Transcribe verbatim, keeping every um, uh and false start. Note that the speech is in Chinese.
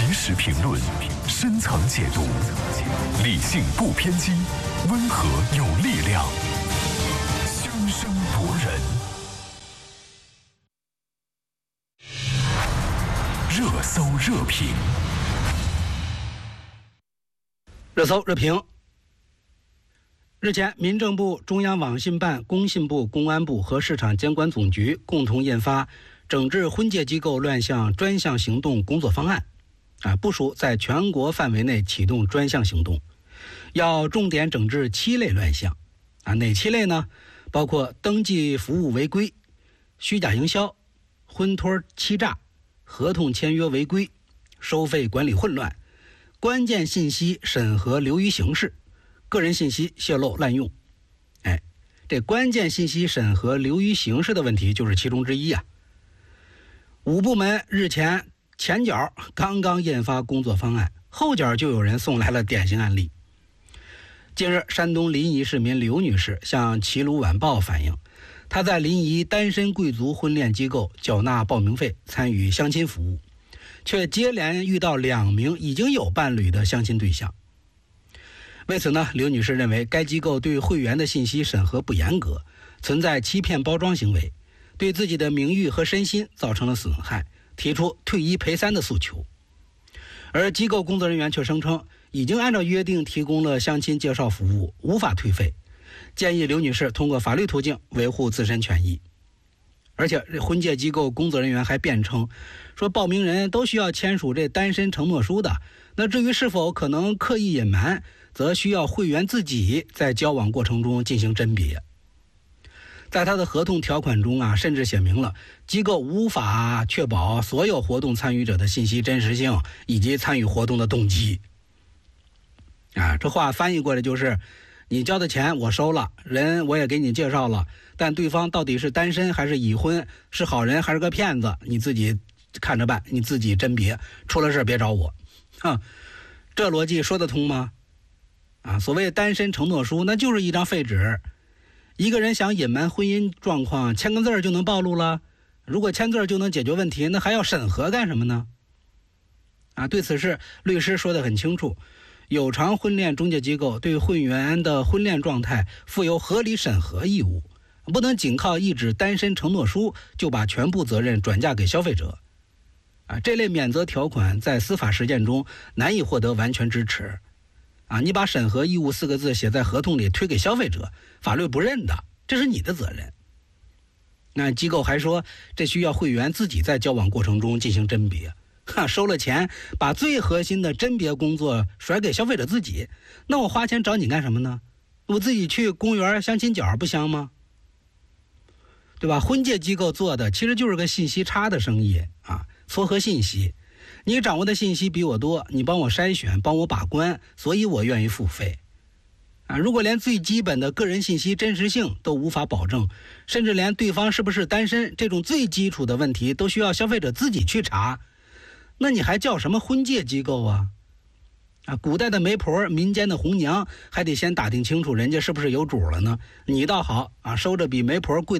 实评论，深层解读，理性不偏激，温和有力量，声声夺人。热搜热评， 热搜热评。日前，民政部、中央网信办、工信部、公安部和市场监管总局共同印发《整治婚介机构乱象专项行动工作方案》，啊，部署在全国范围内启动专项行动，要重点整治七类乱象。啊，哪七类呢？包括登记服务违规、虚假营销、婚托欺诈、合同签约违规、收费管理混乱、关键信息审核流于形式、个人信息泄露滥用。哎，这关键信息审核流于形式的问题就是其中之一啊。五部门日前前脚刚刚印发工作方案，后脚就有人送来了典型案例。近日，山东临沂市民刘女士向齐鲁晚报反映，她在临沂单身贵族婚恋机构缴纳报名费参与相亲服务，却接连遇到两名已经有伴侣的相亲对象。为此呢，刘女士认为该机构对会员的信息审核不严格，存在欺骗包装行为，对自己的名誉和身心造成了损害，提出退一赔三的诉求。而机构工作人员却声称已经按照约定提供了相亲介绍服务，无法退费，建议刘女士通过法律途径维护自身权益。而且婚介机构工作人员还辩称说，报名人都需要签署这单身承诺书的，那至于是否可能刻意隐瞒，则需要会员自己在交往过程中进行甄别。在他的合同条款中啊，甚至写明了机构无法确保所有活动参与者的信息真实性以及参与活动的动机。啊，这话翻译过来就是，你交的钱我收了，人我也给你介绍了，但对方到底是单身还是已婚，是好人还是个骗子，你自己看着办，你自己甄别，出了事别找我。哼，这逻辑说得通吗？啊，所谓单身承诺书，那就是一张废纸。一个人想隐瞒婚姻状况，签个字儿就能暴露了。如果签字就能解决问题，那还要审核干什么呢？啊，对此事，律师说得很清楚，有偿婚恋中介机构对会员的婚恋状态负有合理审核义务，不能仅靠一纸单身承诺书就把全部责任转嫁给消费者。啊，这类免责条款在司法实践中难以获得完全支持。啊，你把审核义务四个字写在合同里推给消费者，法律不认的，这是你的责任。那机构还说，这需要会员自己在交往过程中进行甄别。哈，收了钱，把最核心的甄别工作甩给消费者自己，那我花钱找你干什么呢？我自己去公园相亲角不香吗？对吧？婚介机构做的其实就是个信息差的生意啊，撮合信息。你掌握的信息比我多，你帮我筛选，帮我把关，所以我愿意付费。啊，如果连最基本的个人信息真实性都无法保证，甚至连对方是不是单身这种最基础的问题都需要消费者自己去查，那你还叫什么婚介机构啊？啊，古代的媒婆、民间的红娘还得先打听清楚人家是不是有主了呢。你倒好啊，收着比媒婆贵